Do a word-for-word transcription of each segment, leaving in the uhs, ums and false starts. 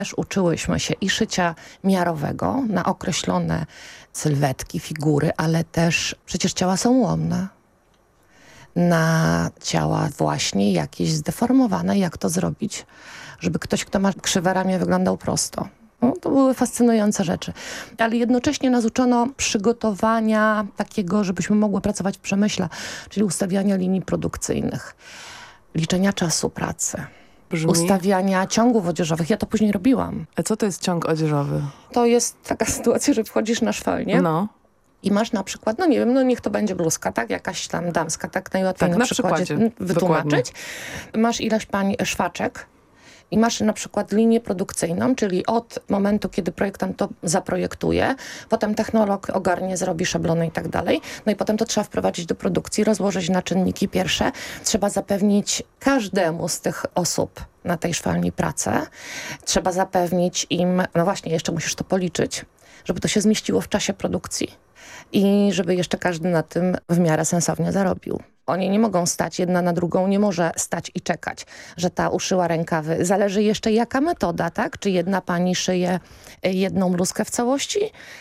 Też uczyłyśmy się i szycia miarowego na określone sylwetki, figury, ale też przecież ciała są ułomne. Na ciała właśnie jakieś zdeformowane, jak to zrobić, żeby ktoś, kto ma krzywe ramię, wyglądał prosto. No, to były fascynujące rzeczy. Ale jednocześnie nas uczono przygotowania takiego, żebyśmy mogły pracować w przemyśle, czyli ustawiania linii produkcyjnych, liczenia czasu pracy, Brzmi... ustawiania ciągów odzieżowych. Ja to później robiłam. A co to jest ciąg odzieżowy? To jest taka sytuacja, że wchodzisz na szwalnię. No. I masz na przykład, no nie wiem, no niech to będzie bluzka, tak? Jakaś tam damska, tak najłatwiej tak, na, na przykładzie przykładzie wytłumaczyć. Dokładnie. Masz ileś pań szwaczek i masz na przykład linię produkcyjną, czyli od momentu, kiedy projektant to zaprojektuje, potem technolog ogarnie, zrobi szablony i tak dalej. No i potem to trzeba wprowadzić do produkcji, rozłożyć na czynniki pierwsze. Trzeba zapewnić każdemu z tych osób na tej szwalni pracę. Trzeba zapewnić im, no właśnie, jeszcze musisz to policzyć, żeby to się zmieściło w czasie produkcji. I żeby jeszcze każdy na tym w miarę sensownie zarobił. Oni nie mogą stać, jedna na drugą nie może stać i czekać, że ta uszyła rękawy. Zależy jeszcze jaka metoda, tak? Czy jedna pani szyje jedną bluzkę w całości,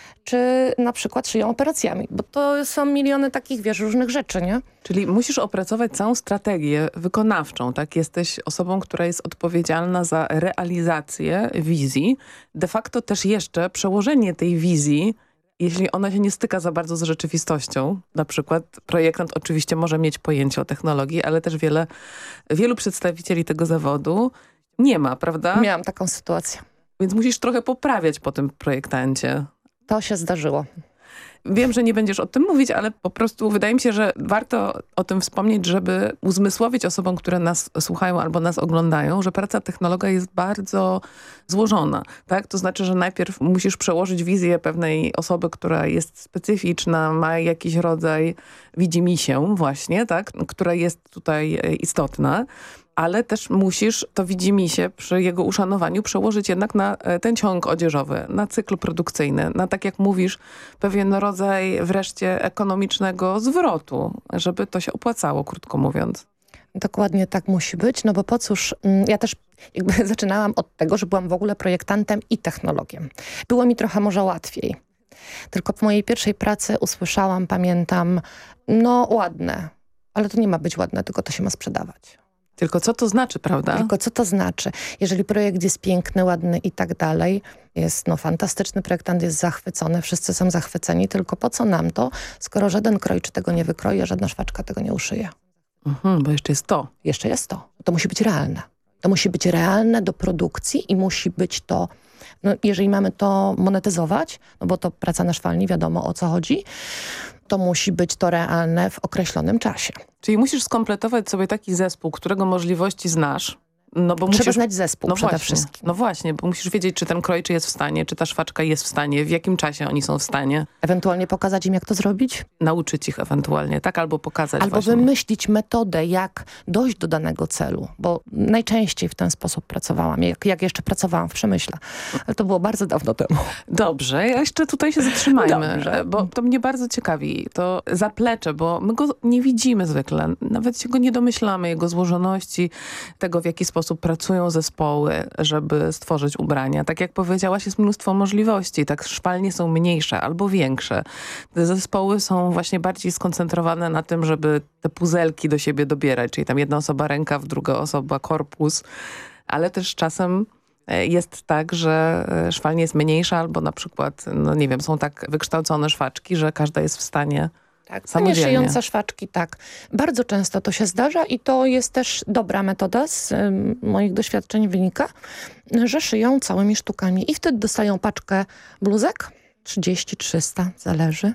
czy na przykład szyją operacjami. Bo to są miliony takich, wiesz, różnych rzeczy, nie? Czyli musisz opracować całą strategię wykonawczą, tak? Jesteś osobą, która jest odpowiedzialna za realizację wizji. De facto też jeszcze przełożenie tej wizji, jeśli ona się nie styka za bardzo z rzeczywistością, na przykład projektant oczywiście może mieć pojęcie o technologii, ale też wiele, wielu przedstawicieli tego zawodu nie ma, prawda? Miałam taką sytuację. Więc musisz trochę poprawiać po tym projektancie. To się zdarzyło. Wiem, że nie będziesz o tym mówić, ale po prostu wydaje mi się, że warto o tym wspomnieć, żeby uzmysłowić osobom, które nas słuchają albo nas oglądają, że praca technologa jest bardzo złożona. Tak? To znaczy, że najpierw musisz przełożyć wizję pewnej osoby, która jest specyficzna, ma jakiś rodzaj widzimisię właśnie, tak? Która jest tutaj istotna. Ale też musisz, to widzimisię przy jego uszanowaniu przełożyć jednak na ten ciąg odzieżowy, na cykl produkcyjny, na tak jak mówisz, pewien rodzaj wreszcie ekonomicznego zwrotu, żeby to się opłacało, krótko mówiąc. Dokładnie tak musi być, no bo po cóż, ja też jakby zaczynałam od tego, że byłam w ogóle projektantem i technologiem. Było mi trochę może łatwiej. Tylko w mojej pierwszej pracy usłyszałam, pamiętam, no ładne, ale to nie ma być ładne, tylko to się ma sprzedawać. Tylko co to znaczy, prawda? Tylko co to znaczy? Jeżeli projekt jest piękny, ładny i tak dalej, jest no fantastyczny, projektant jest zachwycony, wszyscy są zachwyceni, tylko po co nam to, skoro żaden krojczy tego nie wykroi, a żadna szwaczka tego nie uszyje. Mhm, bo jeszcze jest to. Jeszcze jest to. To musi być realne. To musi być realne do produkcji i musi być to, no jeżeli mamy to monetyzować, no bo to praca na szwalni, wiadomo o co chodzi, to musi być to realne w określonym czasie. Czyli musisz skompletować sobie taki zespół, którego możliwości znasz. No bo Trzeba musisz... znać zespół no przede właśnie, wszystkim. No właśnie, bo musisz wiedzieć, czy ten krojczy jest w stanie, czy ta szwaczka jest w stanie, w jakim czasie oni są w stanie. Ewentualnie pokazać im, jak to zrobić? Nauczyć ich ewentualnie, tak? Albo pokazać Albo właśnie. wymyślić metodę, jak dojść do danego celu, bo najczęściej w ten sposób pracowałam, jak, jak jeszcze pracowałam w przemyśle. Ale to było bardzo dawno temu. Dobrze, jeszcze tutaj się zatrzymajmy, Dobrze. bo to mnie bardzo ciekawi. To zaplecze, bo my go nie widzimy zwykle, nawet się go nie domyślamy, jego złożoności, tego w jaki sposób pracują zespoły, żeby stworzyć ubrania. Tak jak powiedziałaś, jest mnóstwo możliwości. Tak, szwalnie są mniejsze albo większe. Te zespoły są właśnie bardziej skoncentrowane na tym, żeby te puzelki do siebie dobierać, czyli tam jedna osoba rękaw, druga osoba korpus, ale też czasem jest tak, że szwalnia jest mniejsza albo na przykład, no nie wiem, są tak wykształcone szwaczki, że każda jest w stanie Tak, samodzielnie. szyjące szwaczki, tak. Bardzo często to się zdarza i to jest też dobra metoda, z ym, moich doświadczeń wynika, że szyją całymi sztukami i wtedy dostają paczkę bluzek, trzydzieści trzysta, zależy.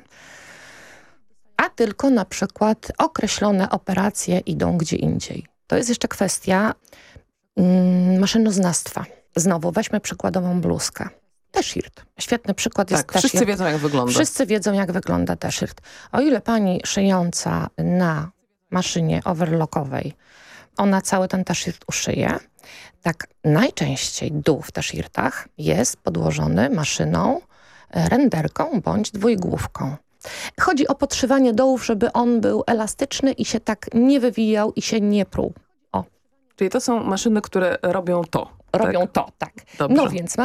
A tylko na przykład określone operacje idą gdzie indziej. To jest jeszcze kwestia ym, maszynoznawstwa. Znowu weźmy przykładową bluzkę. T-shirt. Świetny przykład jest tak, t-shirt. wszyscy wiedzą, jak wygląda. Wszyscy wiedzą, jak wygląda t-shirt. O ile pani szyjąca na maszynie overlockowej, ona cały ten t-shirt uszyje, tak najczęściej dół w t-shirtach jest podłożony maszyną, renderką bądź dwójgłówką. Chodzi o podszywanie dołów, żeby on był elastyczny i się tak nie wywijał i się nie pruł. O. Czyli to są maszyny, które robią to. Robią tak? to, tak. Dobrze. No więc